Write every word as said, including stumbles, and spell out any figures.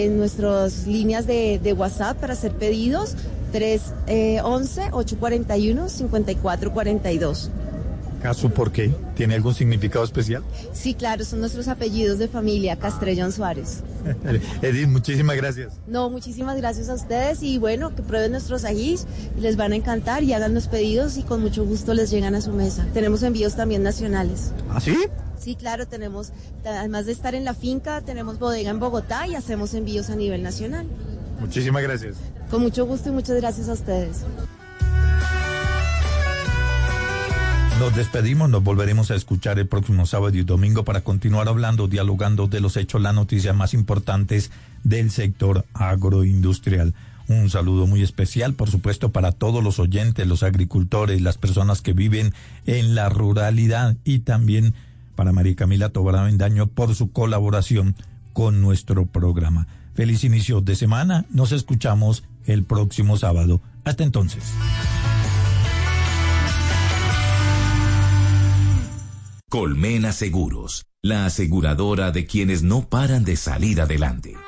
En nuestras líneas de, de WhatsApp para hacer pedidos, tres once, ocho cuatro uno, cinco cuatro cuatro dos. ¿Caso por qué? ¿Tiene algún significado especial? Sí, claro, son nuestros apellidos de familia, Castrellón Suárez. Edith, muchísimas gracias. No, muchísimas gracias a ustedes y bueno, que prueben nuestros ajís, les van a encantar y hagan los pedidos y con mucho gusto les llegan a su mesa. Tenemos envíos también nacionales. ¿Ah, sí? Sí, claro, tenemos, además de estar en la finca, tenemos bodega en Bogotá y hacemos envíos a nivel nacional. Muchísimas gracias. Con mucho gusto y muchas gracias a ustedes. Nos despedimos, nos volveremos a escuchar el próximo sábado y domingo para continuar hablando, dialogando de los hechos, las noticias más importantes del sector agroindustrial. Un saludo muy especial, por supuesto, para todos los oyentes, los agricultores, las personas que viven en la ruralidad y también para María Camila Tobar Avendaño por su colaboración con nuestro programa. Feliz inicio de semana, nos escuchamos el próximo sábado. Hasta entonces. Colmena Seguros, la aseguradora de quienes no paran de salir adelante.